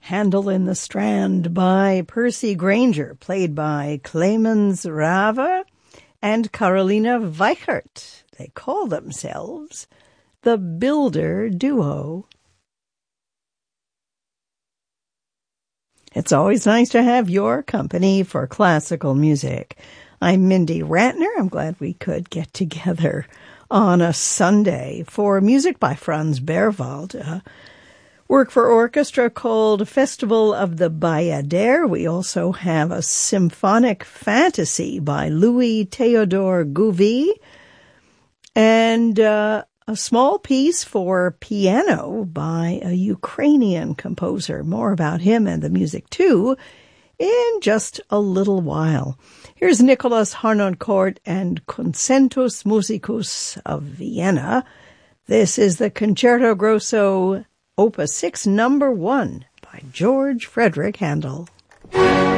Handel in the Strand by Percy Grainger, played by Clemens Rava and Carolina Weichert. They call themselves the Builder Duo. It's always nice to have your company for classical music. I'm Mindy Ratner. I'm glad we could get together on a Sunday for music by Franz Berwald, work for orchestra called Festival of the Bayadere. We also have a symphonic fantasy by Louis Theodore Gouvy, and a small piece for piano by a Ukrainian composer. More about him and the music, too, in just a little while. Here's Nicholas Harnoncourt and Concentus Musicus of Vienna. This is the Concerto Grosso Opus 6, number 1, by George Frederick Handel.